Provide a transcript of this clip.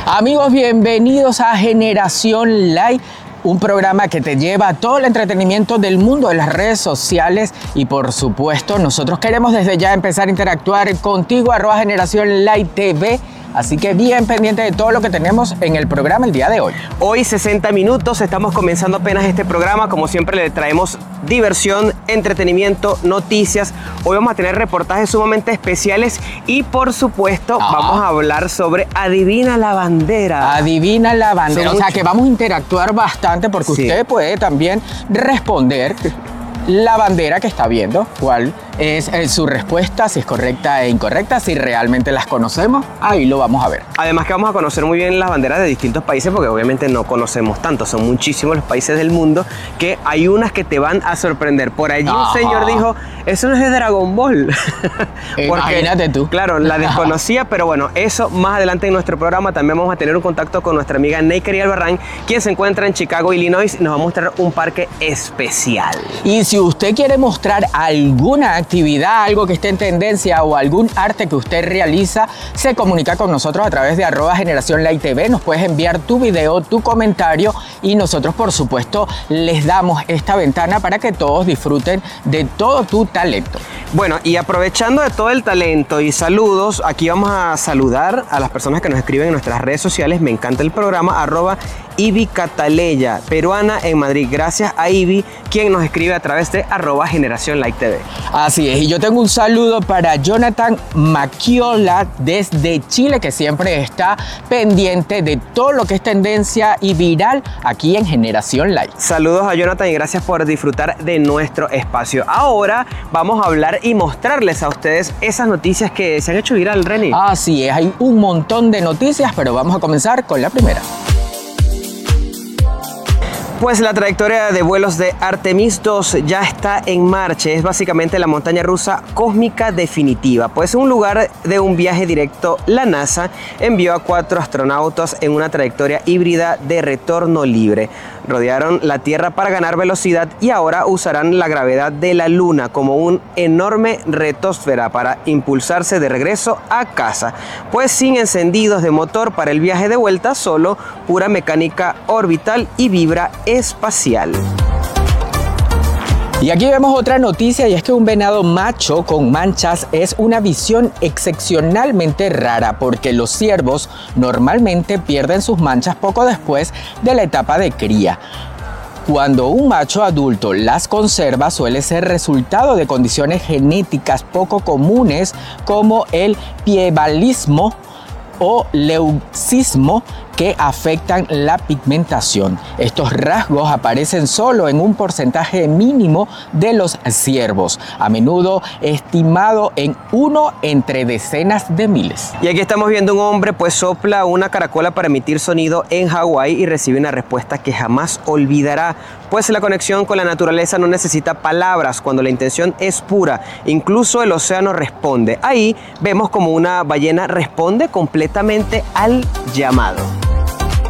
Amigos, bienvenidos a Generación Live, un programa que te lleva a todo el entretenimiento del mundo de las redes sociales y por supuesto nosotros queremos desde ya empezar a interactuar contigo, @Generación Live TV. Así que bien pendiente de todo lo que tenemos en el programa el día de hoy. Hoy 60 minutos, estamos comenzando apenas este programa. Como siempre le traemos diversión, entretenimiento, noticias. Hoy vamos a tener reportajes sumamente especiales y por supuesto vamos a hablar sobre Adivina la Bandera. Adivina la Bandera, o sea que vamos a interactuar bastante porque usted puede también responder la bandera que está viendo, cuál es su respuesta, si es correcta e incorrecta, si realmente las conocemos, ahí lo vamos a ver. Además que vamos a conocer muy bien las banderas de distintos países porque obviamente no conocemos tanto, son muchísimos los países del mundo que hay unas que te van a sorprender. Por allí un señor dijo, eso no es de Dragon Ball. Imagínate tú. Claro, la desconocía, pero bueno, eso más adelante en nuestro programa. También vamos a tener un contacto con nuestra amiga Neikeri Albarrán, quien se encuentra en Chicago, Illinois, y nos va a mostrar un parque especial. Y si usted quiere mostrar alguna actividad, algo que esté en tendencia o algún arte que usted realiza, se comunica con nosotros a través de @Generación Live TV. Nos puedes enviar tu video, tu comentario y nosotros por supuesto les damos esta ventana para que todos disfruten de todo tu talento. Bueno, y aprovechando de todo el talento y saludos, aquí vamos a saludar a las personas que nos escriben en nuestras redes sociales. Me encanta el programa, @Ivy Cataleya, peruana en Madrid. Gracias a Ivy, quien nos escribe a través de @Generación Live TV. Así es, y yo tengo un saludo para Jonathan Maquiola desde Chile, que siempre está pendiente de todo lo que es tendencia y viral aquí en Generación Live. Saludos a Jonathan y gracias por disfrutar de nuestro espacio. Ahora vamos a hablar y mostrarles a ustedes esas noticias que se han hecho viral, Reni. Así es, hay un montón de noticias, pero vamos a comenzar con la primera. Pues la trayectoria de vuelos de Artemis II ya está en marcha. Es básicamente la montaña rusa cósmica definitiva. Pues en un lugar de un viaje directo, la NASA envió a 4 astronautas en una trayectoria híbrida de retorno libre. Rodearon la Tierra para ganar velocidad y ahora usarán la gravedad de la Luna como un enorme retósfera para impulsarse de regreso a casa. Pues sin encendidos de motor para el viaje de vuelta, solo pura mecánica orbital y vibra espacial. Y aquí vemos otra noticia y es que un venado macho con manchas es una visión excepcionalmente rara porque los ciervos normalmente pierden sus manchas poco después de la etapa de cría. Cuando un macho adulto las conserva suele ser resultado de condiciones genéticas poco comunes como el piebalismo o leucismo que afectan la pigmentación. Estos rasgos aparecen solo en un porcentaje mínimo de los ciervos, a menudo estimado en 1 entre decenas de miles. Y aquí estamos viendo un hombre pues sopla una caracola para emitir sonido en Hawái y recibe una respuesta que jamás olvidará, pues la conexión con la naturaleza no necesita palabras cuando la intención es pura. Incluso el océano responde. Ahí vemos como una ballena responde completamente al llamado.